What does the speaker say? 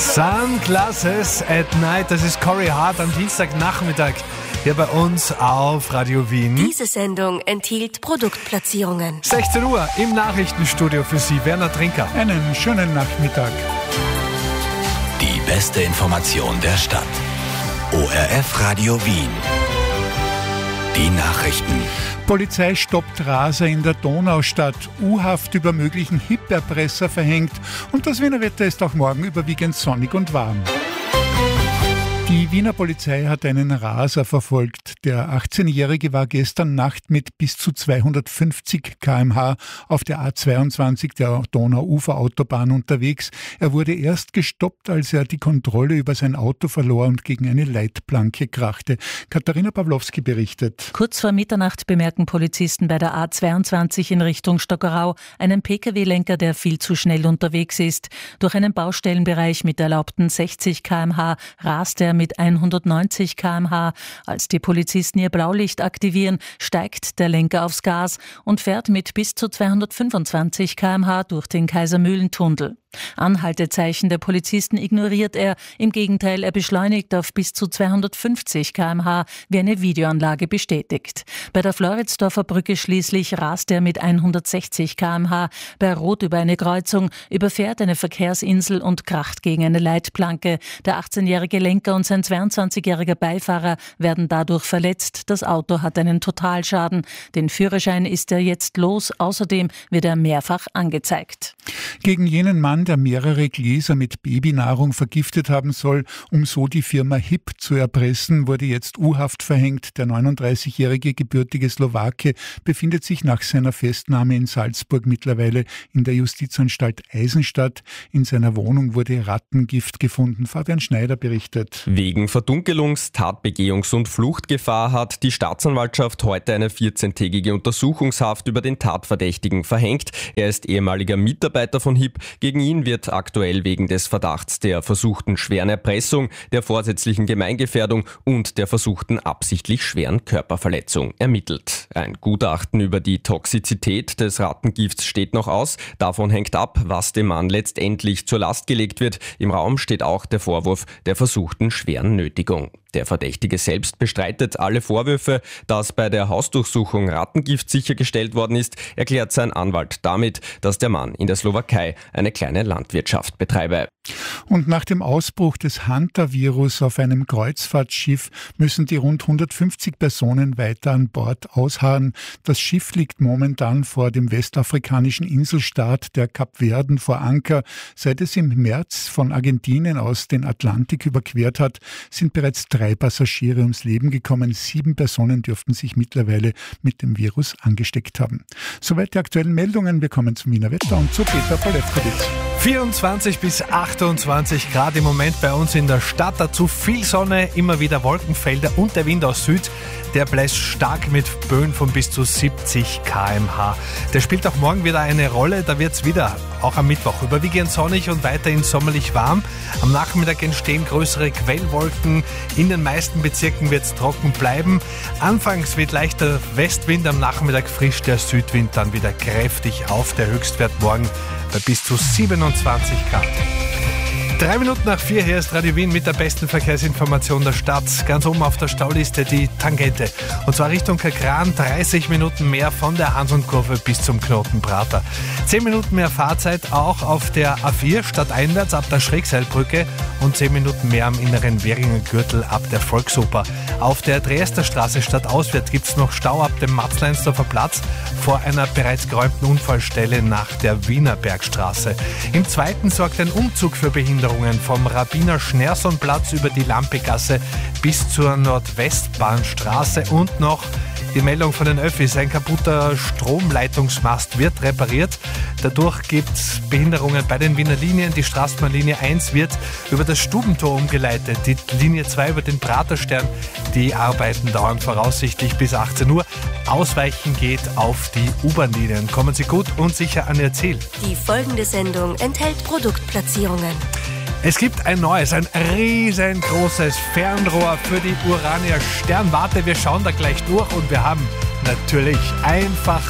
Sunglasses at Night, das ist Corey Hart am Dienstagnachmittag hier bei uns auf Radio Wien. Diese Sendung enthielt Produktplatzierungen. 16 Uhr im Nachrichtenstudio für Sie, Werner Trinker. Einen schönen Nachmittag. Die beste Information der Stadt. ORF Radio Wien. Die Nachrichten. Polizei stoppt Raser in der Donaustadt. U-Haft über möglichen HIP-Erpresser verhängt. Und das Wiener Wetter ist auch morgen überwiegend sonnig und warm. Die Wiener Polizei hat einen Raser verfolgt. Der 18-Jährige war gestern Nacht mit bis zu 250 km/h auf der A22 der Donau-Ufer-Autobahn unterwegs. Er wurde erst gestoppt, als er die Kontrolle über sein Auto verlor und gegen eine Leitplanke krachte. Katharina Pawlowski berichtet. Kurz vor Mitternacht bemerken Polizisten bei der A22 in Richtung Stockerau einen Pkw-Lenker, der viel zu schnell unterwegs ist. Durch einen Baustellenbereich mit erlaubten 60 km/h rast er mit 190 km/h. Als die Polizisten ihr Blaulicht aktivieren, steigt der Lenker aufs Gas und fährt mit bis zu 225 km/h durch den Kaisermühlentunnel. Anhaltezeichen der Polizisten ignoriert er. Im Gegenteil, er beschleunigt auf bis zu 250 km/h, wie eine Videoanlage bestätigt. Bei der Floridsdorfer Brücke schließlich rast er mit 160 km/h bei Rot über eine Kreuzung, überfährt eine Verkehrsinsel und kracht gegen eine Leitplanke. Der 18-jährige Lenker und sein 22-jähriger Beifahrer werden dadurch verletzt. Das Auto hat einen Totalschaden. Den Führerschein ist er jetzt los. Außerdem wird er mehrfach angezeigt. Gegen jenen Mann, der mehrere Gläser mit Babynahrung vergiftet haben soll, um so die Firma HIP zu erpressen, wurde jetzt U-Haft verhängt. Der 39-jährige gebürtige Slowake befindet sich nach seiner Festnahme in Salzburg mittlerweile in der Justizanstalt Eisenstadt. In seiner Wohnung wurde Rattengift gefunden. Fabian Schneider berichtet. Wegen Verdunkelungs-, Tatbegehungs- und Fluchtgefahr hat die Staatsanwaltschaft heute eine 14-tägige Untersuchungshaft über den Tatverdächtigen verhängt. Er ist ehemaliger Mitarbeiter von HIP. Gegen ihn wird aktuell wegen des Verdachts der versuchten schweren Erpressung, der vorsätzlichen Gemeingefährdung und der versuchten absichtlich schweren Körperverletzung ermittelt. Ein Gutachten über die Toxizität des Rattengifts steht noch aus. Davon hängt ab, was dem Mann letztendlich zur Last gelegt wird. Im Raum steht auch der Vorwurf der versuchten schweren Nötigung. Der Verdächtige selbst bestreitet alle Vorwürfe. Dass bei der Hausdurchsuchung Rattengift sichergestellt worden ist, erklärt sein Anwalt damit, dass der Mann in der Slowakei eine kleine Landwirtschaft betreibe. Und nach dem Ausbruch des Hanta-Virus auf einem Kreuzfahrtschiff müssen die rund 150 Personen weiter an Bord ausharren. Das Schiff liegt momentan vor dem westafrikanischen Inselstaat der Kapverden vor Anker. Seit es im März von Argentinien aus den Atlantik überquert hat, sind bereits 3 Passagiere ums Leben gekommen. 7 Personen dürften sich mittlerweile mit dem Virus angesteckt haben. Soweit die aktuellen Meldungen. Wir kommen zum Wiener Wetter und zu Peter Polewkowitz. 24 bis 28 Grad im Moment bei uns in der Stadt. Dazu viel Sonne, immer wieder Wolkenfelder und der Wind aus Süd. Der bläst stark mit Böen von bis zu 70 km/h. Der spielt auch morgen wieder eine Rolle. Da wird es wieder, auch am Mittwoch, überwiegend sonnig und weiterhin sommerlich warm. Am Nachmittag entstehen größere Quellwolken. In den meisten Bezirken wird es trocken bleiben. Anfangs wird leichter Westwind, am Nachmittag frischt der Südwind dann wieder kräftig auf. Der Höchstwert morgen bei bis zu 27 Grad. 3 Minuten nach 4, hier ist Radio Wien mit der besten Verkehrsinformation der Stadt. Ganz oben auf der Stauliste die Tangente. Und zwar Richtung Kagran, 30 Minuten mehr von der Hansundkurve bis zum Knoten Prater. 10 Minuten mehr Fahrzeit auch auf der A4 stadteinwärts ab der Schrägseilbrücke und 10 Minuten mehr am inneren Währinger Gürtel ab der Volksoper. Auf der Dresderstraße stadtauswärts gibt es noch Stau ab dem Matzleinsdorfer Platz vor einer bereits geräumten Unfallstelle nach der Wienerbergstraße. Im zweiten sorgt ein Umzug für Behinderungen vom Rabbiner-Schneerson-Platz über die Lampegasse bis zur Nordwestbahnstraße und noch die Meldung von den Öffis. Ein kaputter Stromleitungsmast wird repariert. Dadurch gibt es Behinderungen bei den Wiener Linien. Die Straßenbahnlinie 1 wird über das Stubentor umgeleitet. Die Linie 2 über den Praterstern. Die Arbeiten dauern voraussichtlich bis 18 Uhr. Ausweichen geht auf die U-Bahn-Linien. Kommen Sie gut und sicher an Ihr Ziel. Die folgende Sendung enthält Produktplatzierungen. Es gibt ein neues, ein riesengroßes Fernrohr für die Urania Sternwarte. Wir schauen da gleich durch und wir haben natürlich einfach